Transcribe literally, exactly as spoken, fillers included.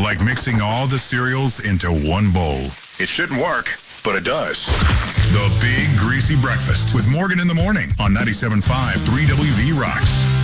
Like mixing all the cereals into one bowl. It shouldn't work, but it does. The Big Greasy Breakfast with Morgan in the Morning on ninety-seven point five three W V Rocks.